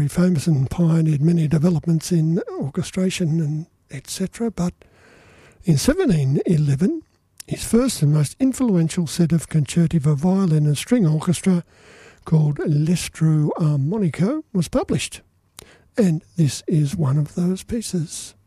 Very famous and pioneered many developments in orchestration and etc. But in 1711, his first and most influential set of concerti for violin and string orchestra, called L'Estro Armonico, was published. And this is one of those pieces.